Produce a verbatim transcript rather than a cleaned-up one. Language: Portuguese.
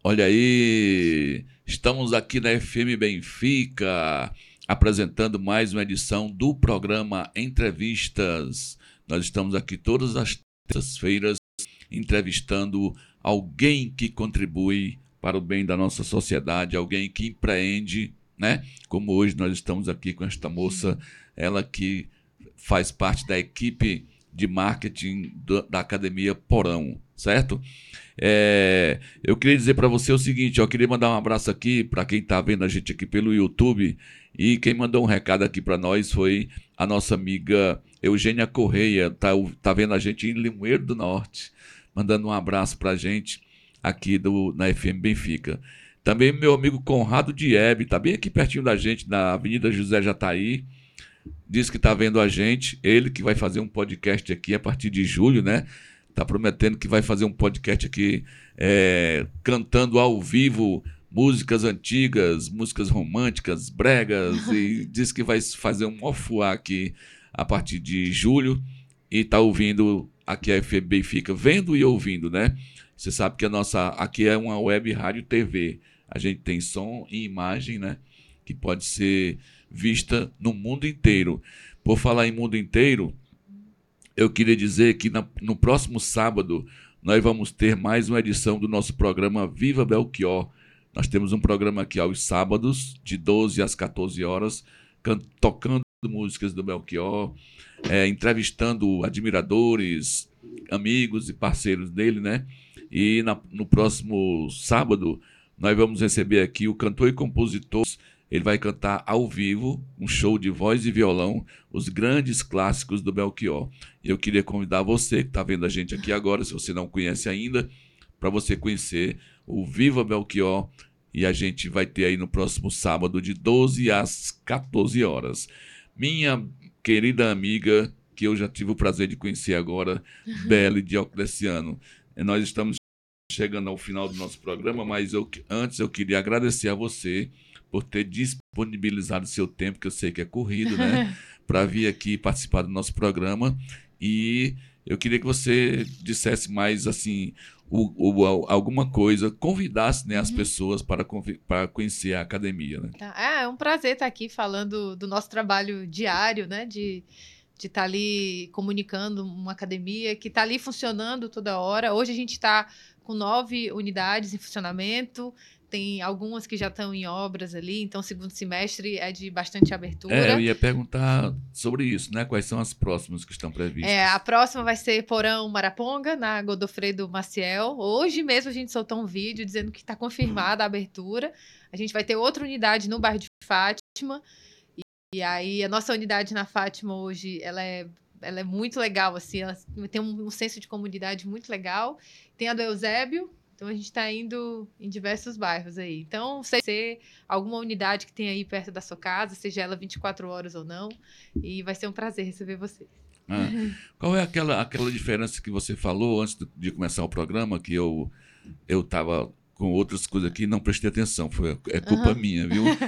Olha aí, estamos aqui na F M Benfica, apresentando mais uma edição do programa Entrevistas. Nós estamos aqui todas as terças-feiras entrevistando alguém que contribui para o bem da nossa sociedade, alguém que empreende, né? Como hoje nós estamos aqui com esta moça, ela que faz parte da equipe de marketing do, da Academia Porão, certo? É, eu queria dizer para você o seguinte, eu queria mandar um abraço aqui para quem está vendo a gente aqui pelo YouTube, e quem mandou um recado aqui para nós foi a nossa amiga Eugênia Correia, tá, tá vendo a gente em Limoeiro do Norte, mandando um abraço para a gente aqui do, na F M Benfica. Também meu amigo Conrado Diebe, está bem aqui pertinho da gente, na Avenida José Jataí, diz que está vendo a gente, ele que vai fazer um podcast aqui a partir de julho, né? Está prometendo que vai fazer um podcast aqui é, cantando ao vivo músicas antigas, músicas românticas, bregas, e diz que vai fazer um ofuá aqui a partir de julho e está ouvindo aqui a F M Benfica, vendo e ouvindo, né? Você sabe que a nossa aqui é uma web rádio T V, a gente tem som e imagem, né? Que pode ser vista no mundo inteiro. Por falar em mundo inteiro, eu queria dizer que na, no próximo sábado nós vamos ter mais uma edição do nosso programa Viva Belchior. Nós temos um programa aqui aos sábados, de doze às quatorze horas, can, tocando músicas do Belchior, é, entrevistando admiradores, amigos e parceiros dele, né? E na, no próximo sábado nós vamos receber aqui o cantor e compositor. Ele vai cantar ao vivo, um show de voz e violão, os grandes clássicos do Belchior. E eu queria convidar você, que está vendo a gente aqui agora, se você não conhece ainda, para você conhecer o Viva Belchior. E a gente vai ter aí no próximo sábado, de doze às quatorze horas. Minha querida amiga, que eu já tive o prazer de conhecer agora, Belle Diocleciano. Nós estamos chegando ao final do nosso programa, mas eu, antes eu queria agradecer a você por ter disponibilizado seu tempo, que eu sei que é corrido, né, para vir aqui participar do nosso programa. E eu queria que você dissesse mais, assim, o, o, alguma coisa, convidasse, né, as uhum. pessoas para, para conhecer a academia, né? É, é um prazer estar aqui falando do nosso trabalho diário, né, de de estar ali comunicando uma academia que está ali funcionando toda hora. Hoje a gente está com nove unidades em funcionamento, tem algumas que já estão em obras ali, então o segundo semestre é de bastante abertura. É, eu ia perguntar sobre isso, né? Quais são as próximas que estão previstas? É, a próxima vai ser Porão Maraponga, na Godofredo Maciel. Hoje mesmo a gente soltou um vídeo dizendo que está confirmada a abertura. A gente vai ter outra unidade no bairro de Fátima. E aí, a nossa unidade na Fátima hoje, ela é, ela é muito legal, assim, ela tem um, um senso de comunidade muito legal. Tem a do Eusébio, então a gente está indo em diversos bairros aí. Então, se ser alguma unidade que tem aí perto da sua casa, seja ela vinte e quatro horas ou não, e vai ser um prazer receber vocês. Ah, qual é aquela, aquela diferença que você falou antes de começar o programa, que eu eu estava com outras coisas aqui e não prestei atenção, foi, é culpa uhum. minha, viu?